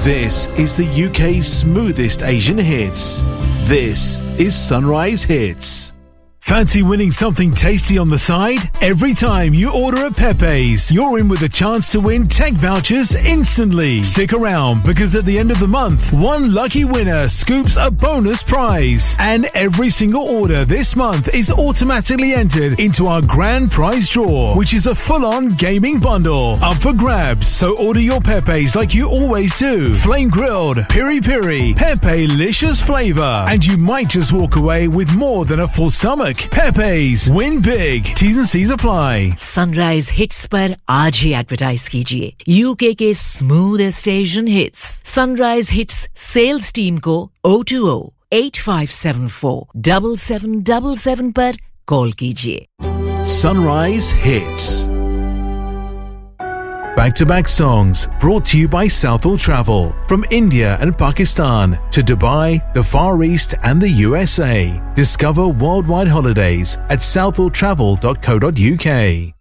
This is the UK's smoothest Asian hits. This is Sunrise Hits. Fancy winning something tasty on the side? Every time you order at Pepe's, you're in with a chance to win tech vouchers instantly. Stick around because at the end of the month, one lucky winner scoops a bonus prize. And every single order this month is automatically entered into our grand prize draw, which is a full-on gaming bundle up for grabs. So order your Pepe's like you always do. Flame grilled, piri-piri, Pepe-licious flavor. And you might just walk away with more than a full stomach. Pepe's, win big. T's and C's apply. Sunrise Hits पर आज ही advertise कीजिए UK के smoothest Asian hits sunrise hits sales team को 020-8574-7777 पर call कीजिए. Sunrise Hits. Back-to-back songs brought to you by Southall Travel. From India and Pakistan to Dubai, the Far East and the USA. Discover worldwide holidays at southalltravel.co.uk.